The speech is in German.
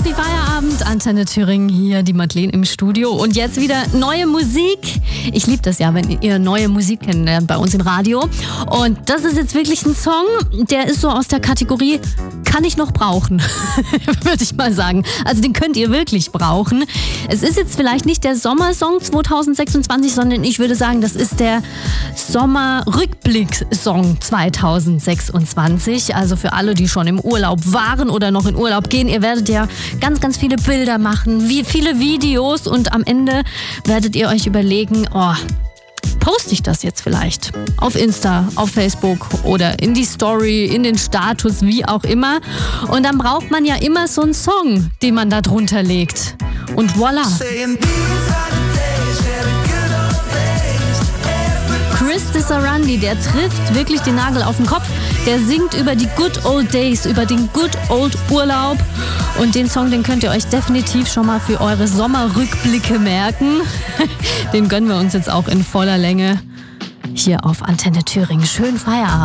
Happy Feierabend, Antenne Thüringen hier, die Madeleine im Studio. Und jetzt wieder neue Musik. Ich liebe das ja, wenn ihr neue Musik kennt bei uns im Radio. Und das ist jetzt wirklich ein Song, der ist so aus der Kategorie, kann ich noch brauchen, würde ich mal sagen. Also den könnt ihr wirklich brauchen. Es ist jetzt vielleicht nicht der Sommersong 2026, sondern ich würde sagen, das ist der Sommerrückblick-Song 2026. Also für alle, die schon im Urlaub waren oder noch in Urlaub gehen, ihr werdet ja ganz, ganz viele Bilder machen, wie viele Videos und am Ende werdet ihr euch überlegen, poste ich das jetzt vielleicht auf Insta, auf Facebook oder in die Story, in den Status, wie auch immer. Und dann braucht man ja immer so einen Song, den man da drunter legt. Und voilà. Chris Disarandi, der trifft wirklich den Nagel auf den Kopf. Der singt über die Good Old Days, über den Good Old Urlaub. Und den Song, den könnt ihr euch definitiv schon mal für eure Sommerrückblicke merken. Den gönnen wir uns jetzt auch in voller Länge hier auf Antenne Thüringen. Schönen Feierabend.